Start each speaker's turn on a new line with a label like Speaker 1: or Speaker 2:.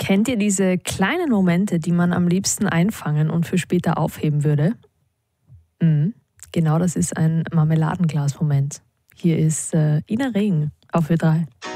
Speaker 1: Kennt ihr diese kleinen Momente, die man am liebsten einfangen und für später aufheben würde? Mhm. Genau, das ist ein Marmeladenglas-Moment. Hier ist Ina Regen auf Ö3.